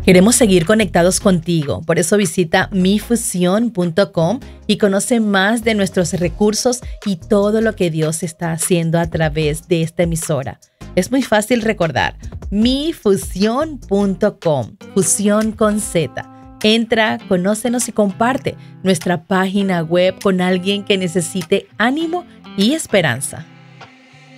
Queremos seguir conectados contigo, por eso visita mifusión.com y conoce más de nuestros recursos y todo lo que Dios está haciendo a través de esta emisora. Es muy fácil recordar, mifusión.com, fusión con Z. Entra, conócenos y comparte nuestra página web con alguien que necesite ánimo y esperanza.